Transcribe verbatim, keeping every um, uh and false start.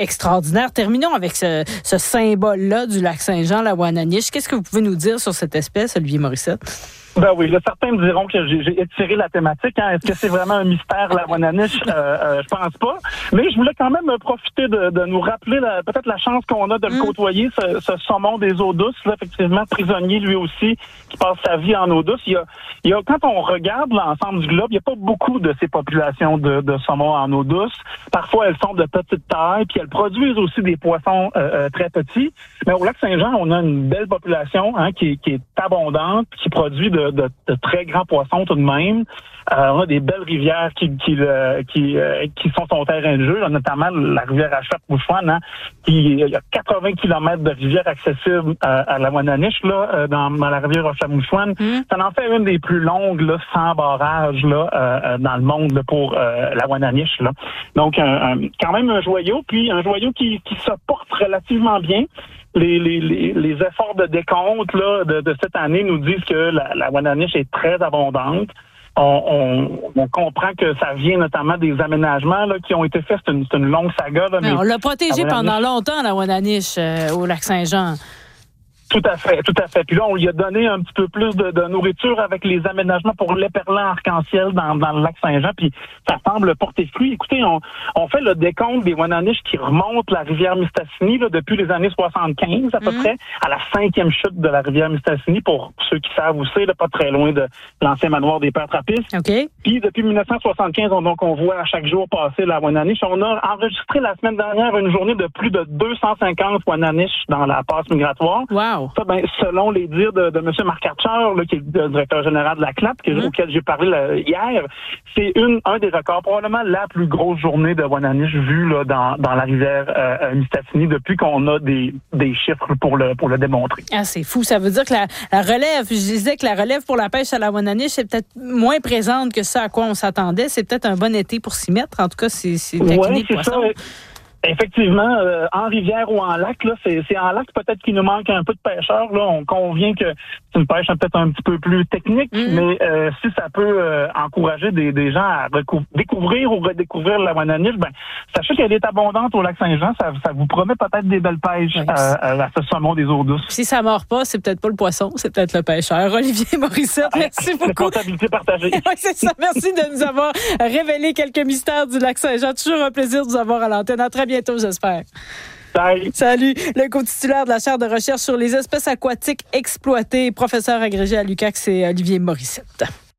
extraordinaire. Terminons avec ce, ce symbole-là du lac Saint-Jean, la Wananiche. Qu'est-ce que vous pouvez nous dire sur cette espèce, Olivier Morissette? Ben oui, là, certains me diront que j'ai, j'ai étiré la thématique. Hein. Est-ce que c'est vraiment un mystère, la Wananiche? Euh, euh, je pense pas. Mais je voulais quand même profiter de, de nous rappeler la, peut-être la chance qu'on a de le mmh. côtoyer, ce, ce saumon des eaux douces, là, effectivement, prisonnier lui aussi, qui passe sa vie en eau douce. Il y a, il y a, quand on regarde l'ensemble du globe, il n'y a pas beaucoup de ces populations de, de saumon en eau douce. Parfois, elles sont de petite taille, puis elles produisent aussi des poissons euh, très petits. Mais au lac Saint-Jean, on a une belle population hein, qui, qui est abondante, qui produit de De, de très grands poissons tout de même. Euh, on a des belles rivières qui qui euh, qui, euh, qui sont son terrain de jeu, là, notamment la rivière Achap-Mouchouane, hein, qui il y a quatre-vingts kilomètres de rivière accessible à, à la Wananiche là, euh, dans, dans la rivière Achap-Mouchouane. Mmh. Ça en fait une des plus longues là, sans barrage là, euh, dans le monde là, pour euh, la Wananiche. Là. Donc, un, un, quand même un joyau, puis un joyau qui, qui se porte relativement bien. Les, les, les, les efforts de décompte là, de, de cette année nous disent que la, la Wananiche est très abondante. On, on, on comprend que ça vient notamment des aménagements là, qui ont été faits. C'est une, c'est une longue saga. Là, mais on l'a protégée pendant longtemps, la Wananiche, euh, au lac Saint-Jean. Tout à fait, tout à fait. Puis là, on lui a donné un petit peu plus de, de nourriture avec les aménagements pour l'éperlan arc-en-ciel dans, dans le lac Saint-Jean. Puis ça semble porter fruit. Écoutez, on, on fait le décompte des Wananiches qui remontent la rivière Mistassini là, depuis les années soixante-quinze à peu mmh. près, à la cinquième chute de la rivière Mistassini, pour ceux qui savent où c'est, là, pas très loin de l'ancien manoir des Pères Trappistes. Okay. Puis depuis dix-neuf cent soixante-quinze, on, donc on voit à chaque jour passer la Wananiche. On a enregistré la semaine dernière une journée de plus de deux cent cinquante Wananiches dans la passe migratoire. Wow. Ça, ben, selon les dires de, de M. Marc Archer, là, qui est le directeur général de la C L A P, que, mmh. auquel j'ai parlé là, hier, c'est une, un des records, probablement la plus grosse journée de Wananiche vue là, dans, dans la rivière euh, Mistassini depuis qu'on a des, des chiffres pour le, pour le démontrer. Ah, c'est fou. Ça veut dire que la, la relève, je disais que la relève pour la pêche à la Wananiche est peut-être moins présente que ce à quoi on s'attendait. C'est peut-être un bon été pour s'y mettre. En tout cas, c'est, c'est taquiner le poisson. Ça. Effectivement, euh, en rivière ou en lac, là, c'est, c'est en lac peut-être qu'il nous manque un peu de pêcheurs. Là, on convient que c'est une pêche peut-être un petit peu plus technique, mmh. mais euh, si ça peut euh, encourager des, des gens à recou- découvrir ou redécouvrir la Wananiche, ben sachez qu'elle est abondante au lac Saint-Jean. Ça, ça vous promet peut-être des belles pêches oui, à, à ce saumon des eaux douces. Si ça mord pas, c'est peut-être pas le poisson, c'est peut-être le pêcheur. Olivier Morissette, merci beaucoup. Responsabilité partagée. Oui, c'est ça. Merci de nous avoir révélé quelques mystères du lac Saint-Jean. Toujours un plaisir de vous avoir à l'antenne. À très bientôt, j'espère. Salut. Salut. Le co-titulaire de la chaire de recherche sur les espèces aquatiques exploitées, professeur agrégé à l'U Q A C, c'est Olivier Morissette.